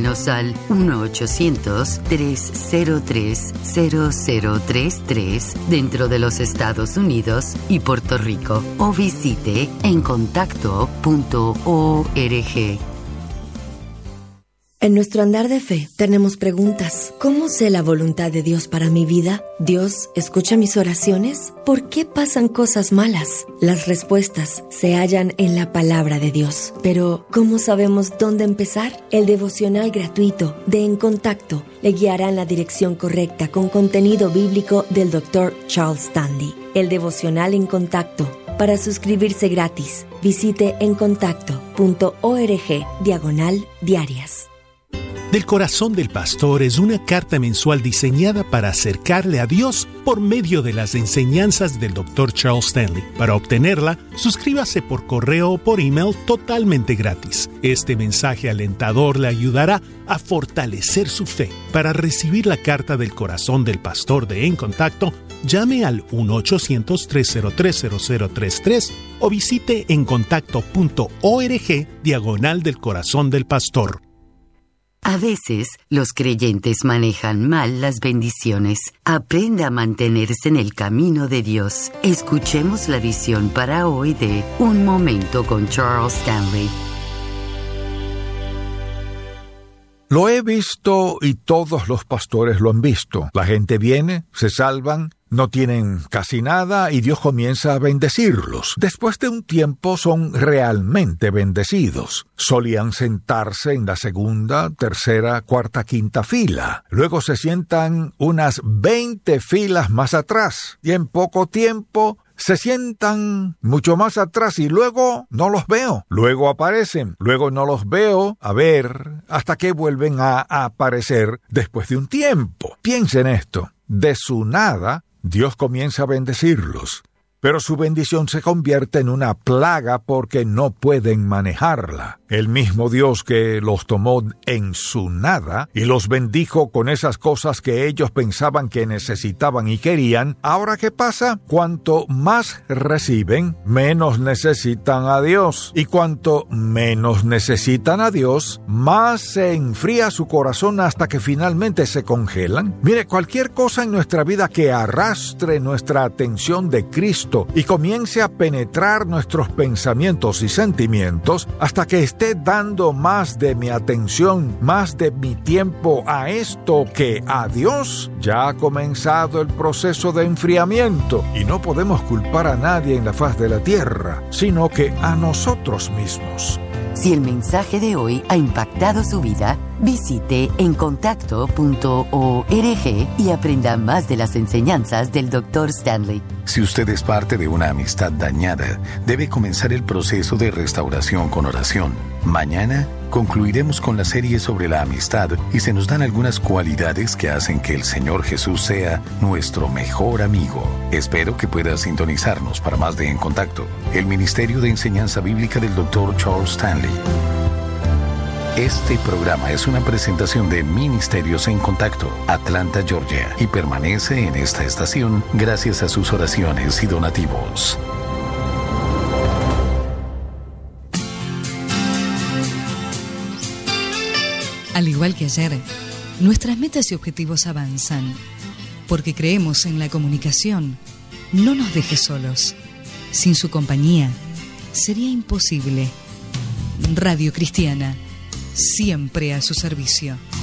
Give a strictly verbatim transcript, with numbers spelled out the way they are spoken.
Llámenos al uno ochocientos, tres cero tres, cero cero tres tres dentro de los Estados Unidos y Puerto Rico o visite en contacto punto org. En nuestro andar de fe tenemos preguntas. ¿Cómo sé la voluntad de Dios para mi vida? ¿Dios escucha mis oraciones? ¿Por qué pasan cosas malas? Las respuestas se hallan en la palabra de Dios. Pero, ¿cómo sabemos dónde empezar? El devocional gratuito de En Contacto le guiará en la dirección correcta con contenido bíblico del doctor Charles Stanley. El devocional En Contacto. Para suscribirse gratis, visite en contacto punto org diagonal diarias. Del Corazón del Pastor es una carta mensual diseñada para acercarle a Dios por medio de las enseñanzas del doctor Charles Stanley. Para obtenerla, suscríbase por correo o por email totalmente gratis. Este mensaje alentador le ayudará a fortalecer su fe. Para recibir la carta del Corazón del Pastor de En Contacto, llame al uno ochocientos, tres cero tres, cero cero tres tres o visite en contacto punto org diagonal del Corazón del Pastor. A veces, los creyentes manejan mal las bendiciones. Aprenda a mantenerse en el camino de Dios. Escuchemos la edición para hoy de Un Momento con Charles Stanley. Lo he visto y todos los pastores lo han visto. La gente viene, se salvan, no tienen casi nada y Dios comienza a bendecirlos. Después de un tiempo son realmente bendecidos. Solían sentarse en la segunda, tercera, cuarta, quinta fila. Luego se sientan unas veinte filas más atrás y en poco tiempo se sientan mucho más atrás y luego no los veo. Luego aparecen, luego no los veo, a ver, hasta que vuelven a aparecer después de un tiempo. Piensen esto, de su nada, Dios comienza a bendecirlos, pero su bendición se convierte en una plaga porque no pueden manejarla. El mismo Dios que los tomó en su nada y los bendijo con esas cosas que ellos pensaban que necesitaban y querían, ¿ahora qué pasa? Cuanto más reciben, menos necesitan a Dios. Y cuanto menos necesitan a Dios, más se enfría su corazón hasta que finalmente se congelan. Mire, cualquier cosa en nuestra vida que arrastre nuestra atención de Cristo y comience a penetrar nuestros pensamientos y sentimientos hasta que esté dando más de mi atención, más de mi tiempo a esto que a Dios, ya ha comenzado el proceso de enfriamiento y no podemos culpar a nadie en la faz de la tierra, sino que a nosotros mismos. Si el mensaje de hoy ha impactado su vida, visite en contacto punto org y aprenda más de las enseñanzas del doctor Stanley. Si usted es parte de una amistad dañada, debe comenzar el proceso de restauración con oración. Mañana concluiremos con la serie sobre la amistad y se nos dan algunas cualidades que hacen que el Señor Jesús sea nuestro mejor amigo. Espero que pueda sintonizarnos para más de En Contacto, el Ministerio de Enseñanza Bíblica del doctor Charles Stanley. Este programa es una presentación de Ministerios en Contacto, Atlanta, Georgia, y permanece en esta estación gracias a sus oraciones y donativos. Al igual que ayer, nuestras metas y objetivos avanzan, porque creemos en la comunicación. No nos deje solos. Sin su compañía, sería imposible. Radio Cristiana, siempre a su servicio.